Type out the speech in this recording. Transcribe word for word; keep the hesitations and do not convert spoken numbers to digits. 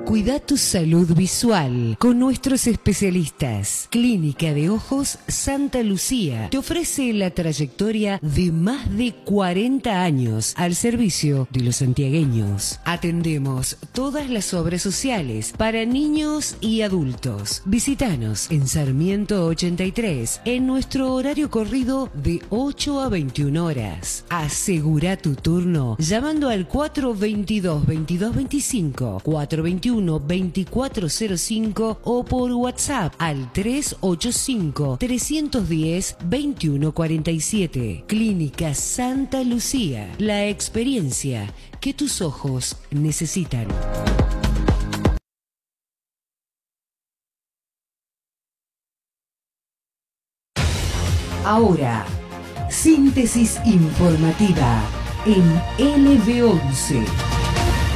Cuida tu salud visual con nuestros especialistas. Clínica de Ojos Santa Lucía te ofrece la trayectoria de más de cuarenta años al servicio de los santiagueños. Atendemos todas las obras sociales para niños y adultos. Visítanos en Sarmiento ochenta y tres en nuestro horario corrido de ocho a veintiuna horas. Asegura tu turno llamando al cuatro veintidós, veintidós veinticinco, cuatro veintiuno, veinticuatro cero cinco o por WhatsApp al tres ochenta y cinco, trescientos diez, veintiuno cuarenta y siete. Clínica Santa Lucía, la experiencia que tus ojos necesitan. Ahora, síntesis informativa en L B once.